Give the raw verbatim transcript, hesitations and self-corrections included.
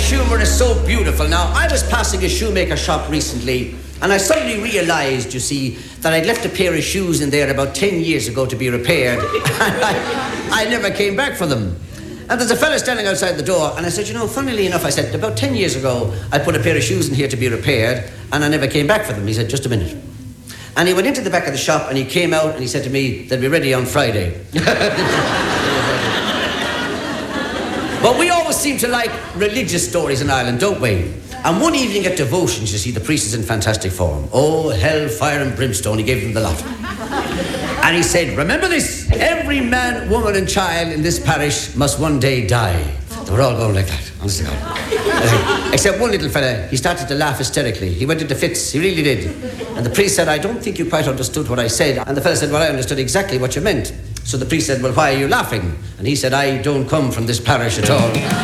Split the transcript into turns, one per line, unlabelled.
humour is so beautiful. Now, I was passing a shoemaker shop recently, and I suddenly realised, you see, that I'd left a pair of shoes in there about ten years ago to be repaired, and I, I never came back for them. And there's a fella standing outside the door, and I said, you know, funnily enough, I said, about ten years ago, I put a pair of shoes in here to be repaired, and I never came back for them. He said, just a minute. And he went into the back of the shop, and he came out, and he said to me, they'll be ready on Friday. But we always seem to like religious stories in Ireland, don't we? And one evening at devotions, you see, the priest is in fantastic form. Oh, hell, fire and brimstone, he gave them the lot. And he said, remember this, every man, woman and child in this parish must one day die. They were all going like that, honestly. God. Except one little fella, he started to laugh hysterically. He went into fits, he really did. And the priest said, I don't think you quite understood what I said. And the fella said, well, I understood exactly what you meant. So the priest said, well, why are you laughing? And he said, I don't come from this parish at all.